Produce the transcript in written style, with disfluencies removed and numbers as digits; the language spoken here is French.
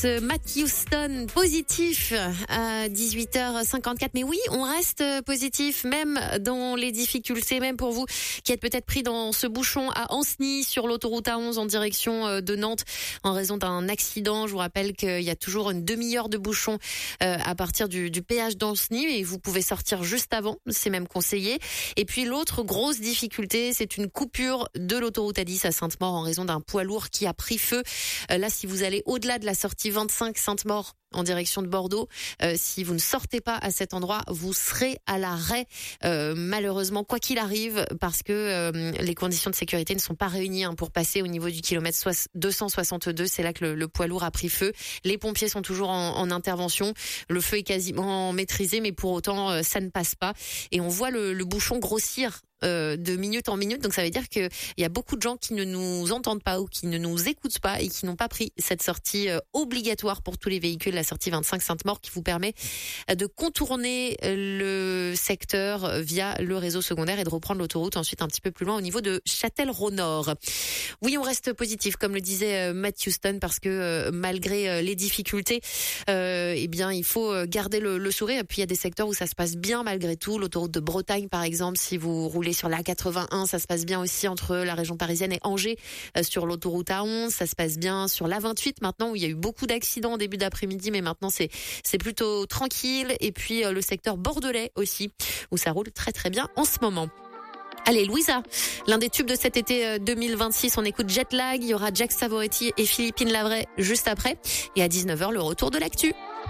Matt Houston, positif à 18h54. Mais oui, on reste positif, même dans les difficultés, même pour vous qui êtes peut-être pris dans ce bouchon à Ancenis sur l'autoroute A11 en direction de Nantes en raison d'un accident. Je vous rappelle qu'il y a toujours une demi-heure de bouchon à partir du péage d'Ancenis et vous pouvez sortir juste avant, c'est même conseillé. Et puis l'autre grosse difficulté, c'est une coupure de l'autoroute A10 à Sainte-Maure en raison d'un poids lourd qui a pris feu. Là, si vous allez au-delà de la sortie 25 Sainte-Maure en direction de Bordeaux, si vous ne sortez pas à cet endroit, vous serez à l'arrêt, malheureusement, quoi qu'il arrive, parce que les conditions de sécurité ne sont pas réunies pour passer au niveau du kilomètre 262. C'est là que le poids lourd a pris feu. Les pompiers sont toujours en intervention. Le feu est quasiment maîtrisé, mais pour autant, ça ne passe pas. Et on voit le bouchon grossir de minute en minute. Donc ça veut dire que il y a beaucoup de gens qui ne nous entendent pas ou qui ne nous écoutent pas et qui n'ont pas pris cette sortie obligatoire pour tous les véhicules, la sortie 25 Sainte-Maure, qui vous permet de contourner le secteur via le réseau secondaire et de reprendre l'autoroute ensuite un petit peu plus loin au niveau de Châtellerault-Nord. Oui, on reste positif, comme le disait Matt Houston, parce que malgré les difficultés, eh bien il faut garder le sourire. Et puis il y a des secteurs où ça se passe bien malgré tout. L'autoroute de Bretagne, par exemple, si vous roulez sur la 81, ça se passe bien aussi entre la région parisienne et Angers sur l'autoroute A11. Ça se passe bien sur la 28 maintenant, où il y a eu beaucoup d'accidents au début d'après-midi, mais maintenant c'est plutôt tranquille. Et puis le secteur bordelais aussi, où ça roule très très bien en ce moment. Allez, Louisa, l'un des tubes de cet été 2026, on écoute Jet Lag, il y aura Jack Savoretti et Philippine Lavray juste après. Et à 19h, le retour de l'actu.